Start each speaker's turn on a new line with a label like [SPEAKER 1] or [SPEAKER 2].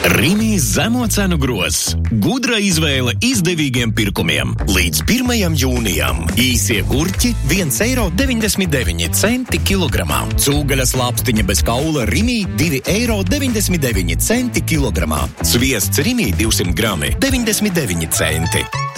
[SPEAKER 1] Rimi zemo cenu grozs. Gudra izvēle izdevīgiem pirkumiem. Līdz 1. jūnijam. Īsie gurķi 1,99 eiro kilogramā. Cūgaļas lapstiņa bez kaula Rimi 2,99 eiro kilogramā. Sviests Rimi 200 grami 99 centi.